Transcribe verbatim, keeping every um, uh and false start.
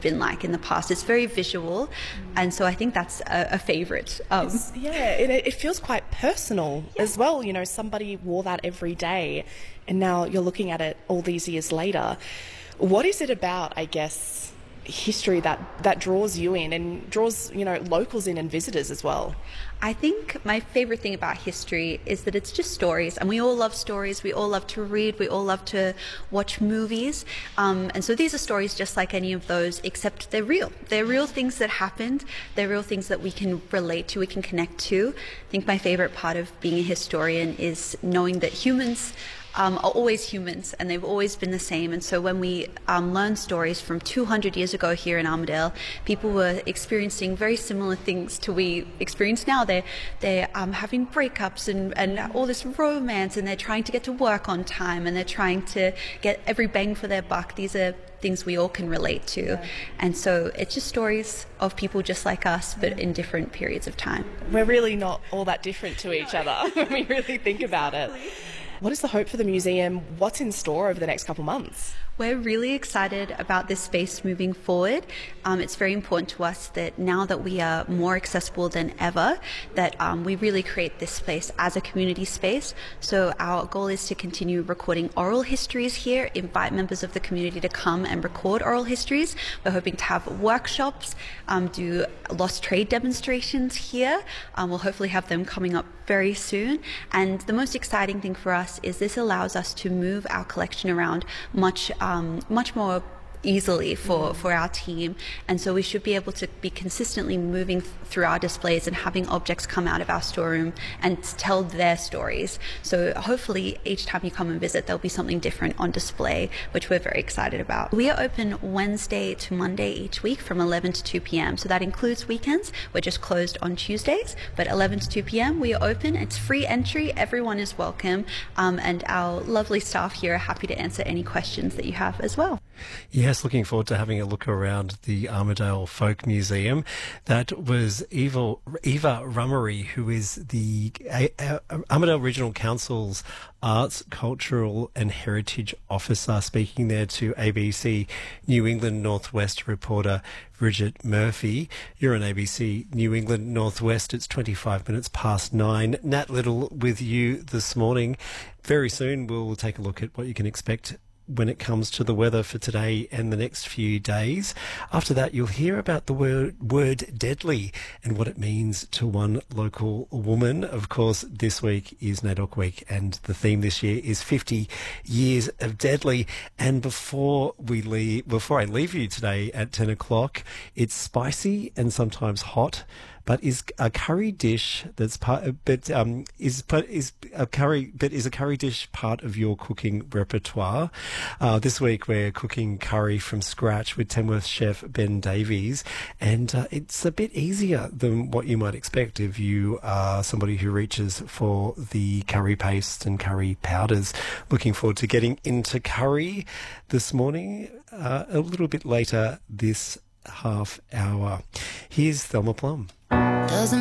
been like in the past. It's very visual, and so I think that's a, a favourite. Um, yeah, it, it feels quite personal yeah. as well. You know, somebody wore that every day, and now you're looking at it all these years later. What is it about, I guess, history that, that draws you in and draws, you know, locals in and visitors as well? I think my favorite thing about history is that it's just stories, and we all love stories. We all love to read. We all love to watch movies. Um, and so these are stories just like any of those, except they're real. They're real things that happened. They're real things that we can relate to, we can connect to. I think my favorite part of being a historian is knowing that humans Um, are always humans, and they've always been the same. And so when we um, learn stories from two hundred years ago here in Armidale, people were experiencing very similar things to we experience now. They're, they're um, having breakups and, and all this romance, and they're trying to get to work on time, and they're trying to get every bang for their buck. These are things we all can relate to. Yeah. And so it's just stories of people just like us, but in different periods of time. We're really not all that different to each other when we really think about it. What is the hope for the museum? What's in store over the next couple months? We're really excited about this space moving forward. Um, it's very important to us that now that we are more accessible than ever, that um, we really create this space as a community space. So our goal is to continue recording oral histories here, invite members of the community to come and record oral histories. We're hoping to have workshops, um, do lost trade demonstrations here. Um, we'll hopefully have them coming up very soon. And the most exciting thing for us is this allows us to move our collection around much Um, much more easily for, for our team, and so we should be able to be consistently moving th- through our displays and having objects come out of our storeroom and tell their stories. So hopefully each time you come and visit there'll be something different on display, which we're very excited about. We are open Wednesday to Monday each week from eleven to two p.m. so that includes weekends. We're just closed on Tuesdays, but eleven to two p.m. we are open. It's free entry, everyone is welcome, um, and our lovely staff here are happy to answer any questions that you have as well. Yes, looking forward to having a look around the Armidale Folk Museum. That was Eva, Eva Rummery, who is the uh, Armidale Regional Council's Arts, Cultural and Heritage Officer, speaking there to A B C New England Northwest reporter Bridget Murphy. You're on A B C New England Northwest. It's twenty-five minutes past nine. Nat Little with you this morning. Very soon we'll take a look at what you can expect when it comes to the weather for today and the next few days. After that, you'll hear about the word, word deadly and what it means to one local woman. Of course, this week is NAIDOC Week, and the theme this year is fifty years of deadly. And before we leave, before I leave you today at ten o'clock, it's spicy and sometimes hot, but is a curry dish that's part, but um, is but is a curry, but is a curry dish part of your cooking repertoire? Uh, this week we're cooking curry from scratch with Tamworth chef Ben Davies, and uh, it's a bit easier than what you might expect if you are somebody who reaches for the curry paste and curry powders. Looking forward to getting into curry this morning. Uh, a little bit later this half hour. Here's Thelma Plum. Doesn't